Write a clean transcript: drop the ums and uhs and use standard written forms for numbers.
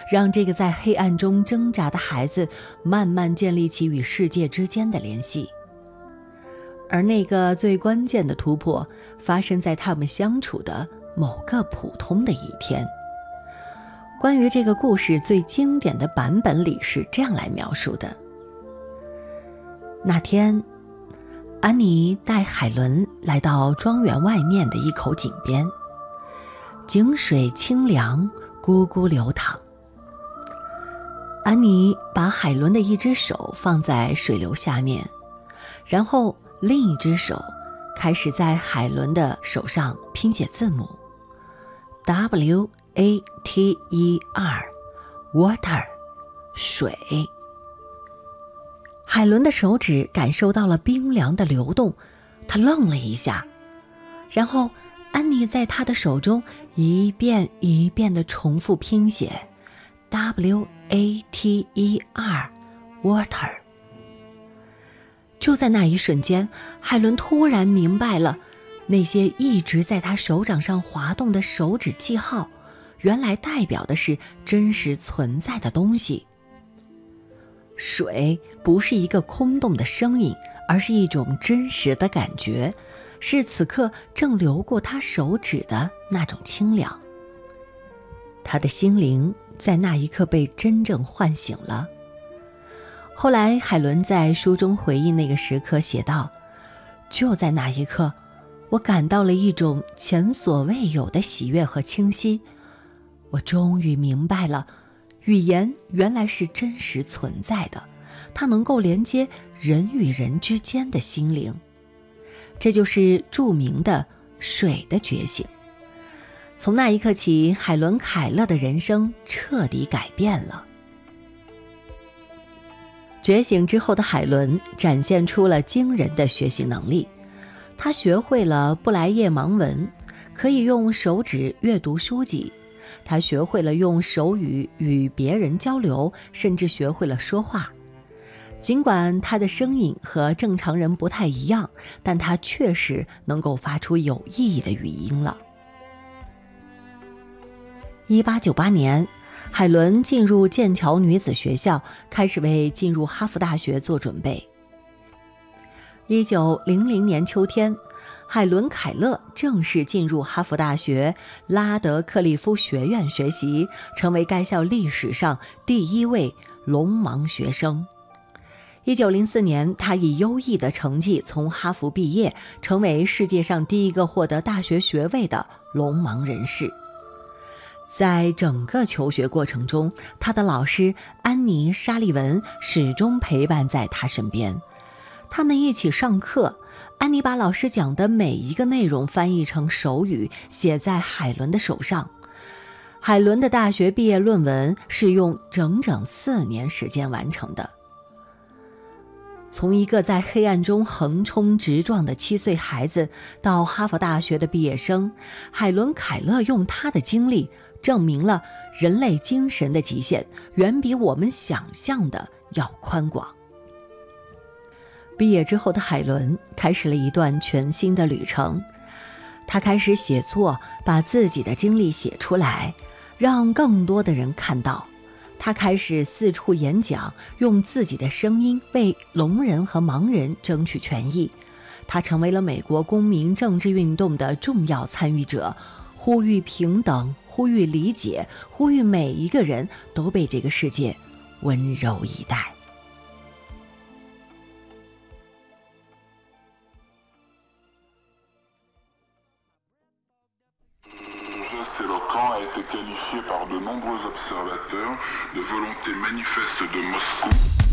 让这个在黑暗中挣扎的孩子慢慢建立起与世界之间的联系。而那个最关键的突破发生在他们相处的某个普通的一天。关于这个故事最经典的版本里是这样来描述的：那天，安妮带海伦来到庄园外面的一口井边，井水清凉，咕咕流淌。安妮把海伦的一只手放在水流下面，然后另一只手开始在海伦的手上拼写字母 WATER Water 水。海伦的手指感受到了冰凉的流动，她愣了一下，然后安妮在她的手中一遍一遍地重复拼写 WATER Water。就在那一瞬间，海伦突然明白了，那些一直在她手掌上滑动的手指记号，原来代表的是真实存在的东西。水不是一个空洞的声音，而是一种真实的感觉，是此刻正流过他手指的那种清凉。他的心灵在那一刻被真正唤醒了。后来海伦在书中回忆那个时刻写道，就在那一刻，我感到了一种前所未有的喜悦和清晰。我终于明白了，语言原来是真实存在的，它能够连接人与人之间的心灵。这就是著名的水的觉醒。从那一刻起，海伦·凯勒的人生彻底改变了。觉醒之后的海伦展现出了惊人的学习能力，她学会了布莱叶盲文，可以用手指阅读书籍。他学会了用手语与别人交流，甚至学会了说话。尽管他的声音和正常人不太一样，但他确实能够发出有意义的语音了。1898年，海伦进入剑桥女子学校，开始为进入哈佛大学做准备。1900年秋天，海伦·凯勒正式进入哈佛大学拉德克利夫学院学习，成为该校历史上第一位聋盲学生。1904年，他以优异的成绩从哈佛毕业，成为世界上第一个获得大学学位的聋盲人士。在整个求学过程中，他的老师安妮·沙利文始终陪伴在他身边。他们一起上课，安妮把老师讲的每一个内容翻译成手语，写在海伦的手上。海伦的大学毕业论文是用整整4年时间完成的。从一个在黑暗中横冲直撞的7岁孩子到哈佛大学的毕业生，海伦·凯勒用他的经历证明了人类精神的极限远比我们想象的要宽广。毕业之后的海伦开始了一段全新的旅程，他开始写作，把自己的经历写出来，让更多的人看到。他开始四处演讲，用自己的声音为聋人和盲人争取权益。他成为了美国公民政治运动的重要参与者，呼吁平等，呼吁理解，呼吁每一个人都被这个世界温柔以待。 A été qualifié par de nombreux observateurs de volonté manifeste de Moscou.